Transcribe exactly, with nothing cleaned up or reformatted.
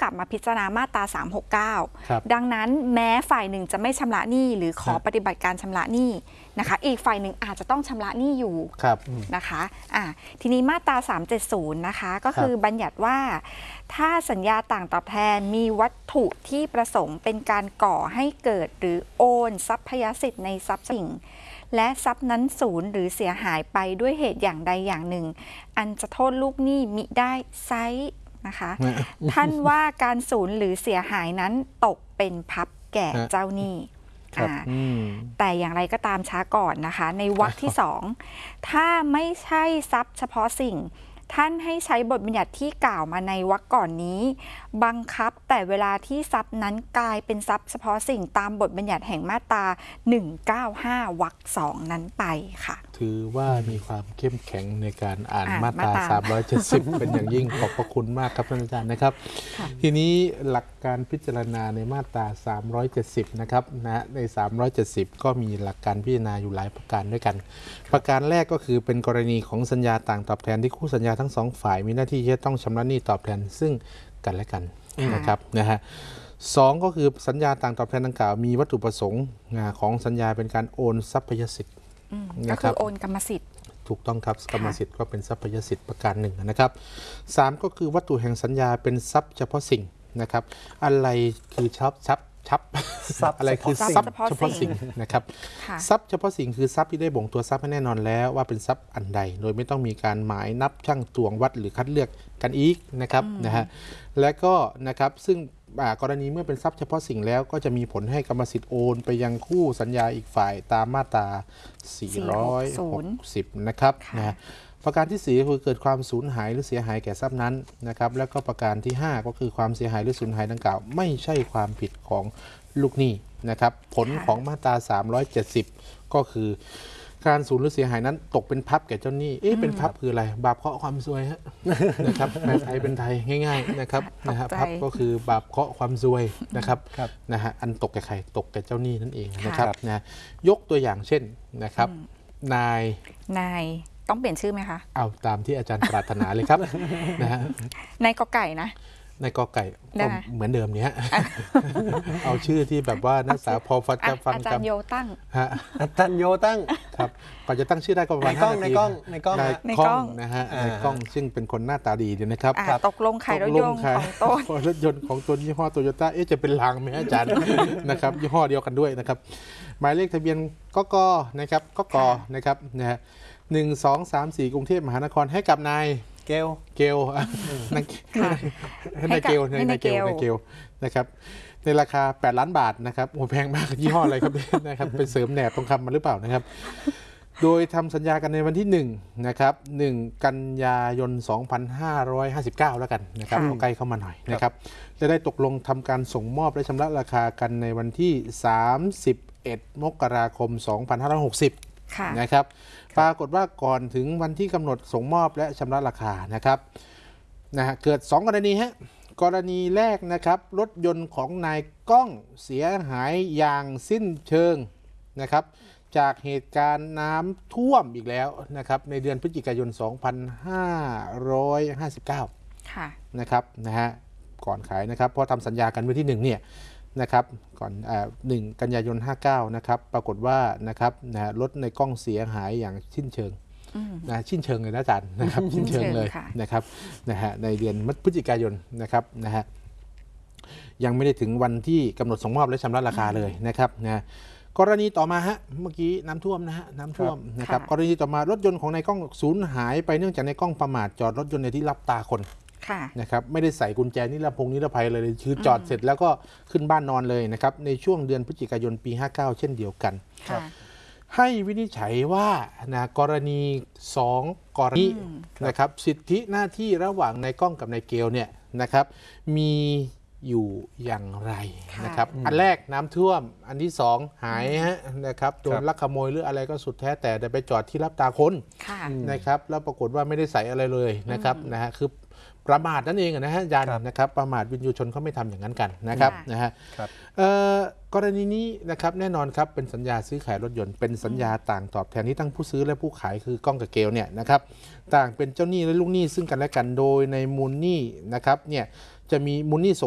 ลับมาพิจารณามาตราสามหกเก้าดังนั้นแม้ฝ่ายหนึ่งจะไม่ชำระหนี้หรือขอปฏิบัติการชำระหนี้นะคะอีกฝ่ายหนึ่งอาจจะต้องชำระหนี้อยู่นะคะอ่าทีนี้มาตราสามเจ็ดศูนย์นะคะก็คือบัญญัติว่าถ้าสัญญาต่างตอบแทนมีวัตถุที่ประสงค์เป็นการก่อให้เกิดหรือโอนทรัพยสิทธิ์ในทรัพย์สินและทรัพย์นั้นสูญหรือเสียหายไปด้วยเหตุอย่างใดอย่างหนึ่งอันจะโทษลูกหนี้มิได้ไซนะคะท่านว่าการสูญหรือเสียหายนั้นตกเป็นพับแก่เจ้าหนี้แต่อย่างไรก็ตามช้าก่อนนะคะในวรรคที่สองถ้าไม่ใช่ทรัพย์เฉพาะสิ่งท่านให้ใช้บทบัญญัติที่กล่าวมาในวรรคก่อนนี้บังคับแต่เวลาที่ทรัพย์นั้นกลายเป็นทรัพย์เฉพาะสิ่งตามบทบัญญัติแห่งมาตราหนึ่งเก้าห้าวรรคสองนั้นไปค่ะถือว่ามีความเข้มแข็งในการอ่านมาตราสามร้อยเจ็ดสิบเป็นอย่างยิ่งขอบพระคุณมากครับท่านอาจารย์นะครับทีนี้หลักการพิจารณาในมาตราสามร้อยเจ็ดสิบนะครับนะในสามร้อยเจ็ดสิบก็มีหลักการพิจารณาอยู่หลายประการด้วยกันประการแรกก็คือเป็นกรณีของสัญญาต่างตอบแทนที่คู่สัญญาทั้งสองฝ่ายมีหน้าที่จะต้องชำระหนี้ตอบแทนซึ่งกันและกันนะครับนะฮะสองก็คือสัญญาต่างตอบแทนดังกล่าวมีวัตถุประสงค์ของสัญญาเป็นการโอนทรัพยสิทธิ์ก็คือโอนกรรมสิทธิ์ถูกต้องครับกรรมสิทธิ์ก็เป็นทรัพยสิทธิ์ประการหนึ่งนะครับสามก็คือวัตถุแห่งสัญญาเป็นทรัพย์เฉพาะสิ่งนะครับอะไรคือทรัพย์ทรัพย์ทรัพย์อะไรคือทรัพย์เฉพาะสิ่งนะครับทรัพย์เฉพาะสิ่งคือทรัพย์ที่ได้บ่งตัวทรัพย์ให้แน่นอนแล้วว่าเป็นทรัพย์อันใดโดยไม่ต้องมีการหมายนับชั่งตวงวัดหรือคัดเลือกกันอีกนะครับนะฮะและก็นะครับซึ่งกรณีเมื่อเป็นทรัพย์เฉพาะสิ่งแล้วก็จะมีผลให้กรรมสิทธิ์โอนไปยังคู่สัญญาอีกฝ่ายตามมาตราสี่ร้อยหกสิบนะครับนะประการที่สี่คือเกิดความสูญหายหรือเสียหายแก่ทรัพย์นั้นนะครับแล้วก็ประการที่ห้าก็คือความเสียหายหรือสูญหายดังกล่าวไม่ใช่ความผิดของลูกหนี้นะครับผลของมาตราสามร้อยเจ็ดสิบก็คือการสูญหรือเสียหายนั้นตกเป็นพับแก่เจ้าหนี้เอ๊ะเป็นพับคืออะไรบาปเคราะห์ความซวยฮะนะครับในไทยเป็นไทยง่ายๆนะครับนะฮะพับก็คือบาปเคราะห์ความซวยนะครับนะฮะอันตกแก่ใครตกแก่เจ้าหนี้นั่นเองนะครับนะยกตัวอย่างเช่นนะครับนายนายต้องเปลี่ยนชื่อไหมคะเอาตามที่อาจารย์ปรารถนาเลยครับนะฮะนายกอไก่นะนายกอไก่เหมือนเดิมเนี้ยเอาชื่อที่แบบว่านักศึกษาพอฟังจะฟังอาจารย์โยตั้งอาจารย์โยตั้งครับก่อนจะตั้งชื่อได้ก็ประมาณห้านาทีในกล้องในกล้องในกล้องนะฮะในกล้องซึ่งเป็นคนหน้าตาดีเนี่ยนะครับตกลงขายรถยนต์ของต้นรถยนต์ของตัวยี่ห้อโตโยต้าเอ๊ะจะเป็นลางไหมอาจารย์นะครับยี่ห้อเดียวกันด้วยนะครับหมายเลขทะเบียนกกนะครับกกนะครับนะฮะหนึ่งสองสามสี่กรุงเทพมหานครให้กับนายเกลเกลนายเกลนายเกลนายเกลนะครับในราคาแปดล้านบาทนะครับโอ้แพงมากยี่ห้ออะไรครับนะครับเป็นเสริมแหนบทองคำมาหรือเปล่านะครับโดยทำสัญญากันในวันที่หนึ่งนะครับหนึ่งกันยายนสองพันห้าร้อยห้าสิบเก้าแล้วกันนะครับใกล้เข้ามาหน่อยนะครับจะได้ตกลงทำการส่งมอบและชำระราคากันในวันที่สามสิบเอ็ดมกราคมสองพันห้าร้อยหกสิบนะครับปรากฏว่าก่อนถึงวันที่กำหนดส่งมอบและชำระราคานะครับนะฮะเกิดสองกรณีฮะกรณีแรกนะครับรถยนต์ของนายก้องเสียหายอย่างสิ้นเชิงนะครับจากเหตุการณ์น้ำท่วมอีกแล้วนะครับในเดือนพฤศจิกายนสองพันห้าร้อยห้าสิบเก้าค่ะนะครับนะฮะก่อนขายนะครับเพราะทำสัญญากันวันที่หนึ่งเนี่ยนะครับก่อนหนึ่งกันยายนห้าสิบเก้านะครับปรากฏว่านะครับนะรถในกล้องเสียหายอย่างสิ้นเชิงนะสิ้นเชิงเลยนะอาจารย์นะครับสิ้นเชิงเลยนะครับนะฮะในเดือนพฤศจิกายนนะครับนะฮะยังไม่ได้ถึงวันที่กำหนดส่งมอบและชำระราคาเลยนะครับนะกรณีต่อมาฮะเมื่อกี้น้ำท่วมนะฮะน้ำท่วมนะครับกรณีต่อมารถยนต์ของนายกล้องสูญหายไปเนื่องจากนายกล้องประมาทจอดรถยนต์ในที่รับตาคนนะครับไม่ได้ใส่กุญแจนิรพงนิรภัยเลยคือจอดเสร็จแล้วก็ขึ้นบ้านนอนเลยนะครับในช่วงเดือนพฤศจิกายนปีห้าสิบเก้าเช่นเดียวกันให้วินิจฉัยว่านะกรณีสองกรณีนะครับสิทธิหน้าที่ระหว่างนายกล้องกับนายเกลเนี่ยนะครับมีอยู่อย่างไรนะครับอันแรกน้ำท่วมอันที่สองหายฮะนะครับโดนลักขโมยหรืออะไรก็สุดแท้แต่ได้ไปจอดที่รับตาคนนะครับแล้วปรากฏว่าไม่ได้ใส่อะไรเลยนะครับนะฮะคือประมาทนั่นเองนะฮะอาจารย์นะครับประมาทวินยูชนเขาไม่ทำอย่างนั้นกันนะครับนะฮะกรณีนี้นะครับแน่นอนครับเป็นสัญญาซื้อขายรถยนต์เป็นสัญญาต่างตอบแทนที่ทั้งผู้ซื้อและผู้ขายคือกล้องกับเกลเนี่ยนะครับต่างเป็นเจ้าหนี้และลูกหนี้ซึ่งกันและกันโดยในมูลหนี้นะครับเนี่ยจะมีมูลหนี้